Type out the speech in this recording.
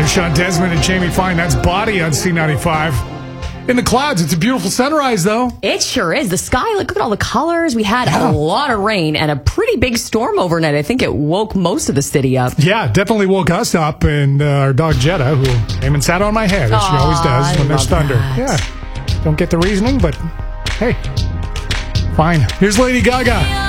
There's Sean Desmond and Jamie Fine. That's Body on C95. In the clouds, it's a beautiful sunrise, though. It sure is. The sky, look at all the colors. We had a lot of rain and a pretty big storm overnight. I think it woke most of the city up. Yeah, definitely woke us up. And our dog Jetta, who came and sat on my head, as she always does when there's thunder. That. Yeah, don't get the reasoning, but hey, fine. Here's Lady Gaga.